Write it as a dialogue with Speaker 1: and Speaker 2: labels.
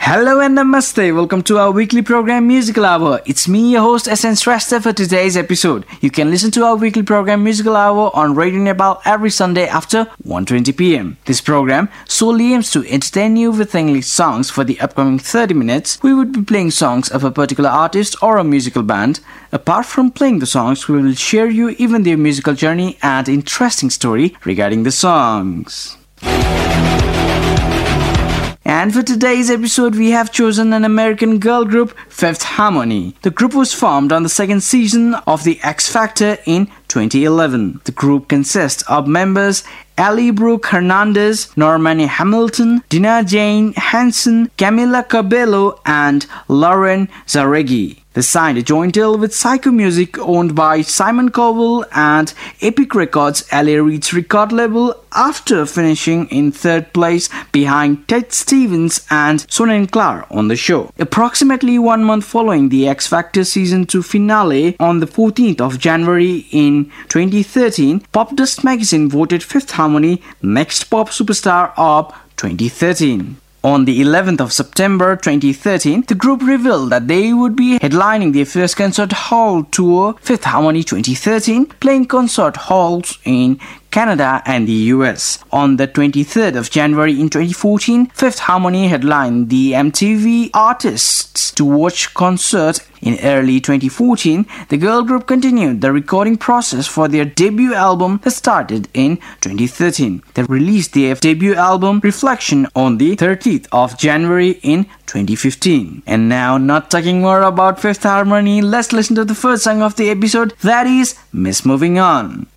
Speaker 1: Hello and namaste. Welcome to our weekly program Musical Hour. It's me, your host SN Shrestha for today's episode. You can listen to our weekly program Musical Hour on Radio Nepal every Sunday after 1:20 p.m. This program solely aims to entertain you with English songs. For the upcoming 30 minutes, we would be playing songs of a particular artist or a musical band. Apart from playing the songs, we will share you even their musical journey and interesting story regarding the songs. And for today's episode, we have chosen an American girl group, Fifth Harmony. The group was formed on the second season of The X Factor in 2011. The group consists of members Ellie Brooke Hernandez, Normani Hamilton, Dina Jane Hansen, Camila Cabello, and Lauren Zaregui. They signed a joint deal with Psycho Music, owned by Simon Cowell and Epic Records, LA Reid's record label, after finishing in third place behind Ted Stevens and Sonnen Clark on the show. Approximately 1 month following the X Factor Season 2 finale on the 14th of January in 2013, Pop Dust magazine voted Fifth Harmony Next Pop Superstar of 2013. On the 11th of September 2013, the group revealed that they would be headlining their first concert hall tour, Fifth Harmony 2013, playing concert halls in Canada and the US. On the 23rd of January in 2014, Fifth Harmony headlined the MTV Artists to Watch concert. In early 2014, the girl group continued the recording process for their debut album that started in 2013. They released their debut album Reflection on the 30th of January in 2015. And now, not talking more about Fifth Harmony, let's listen to the first song of the episode, that is Miss Moving On.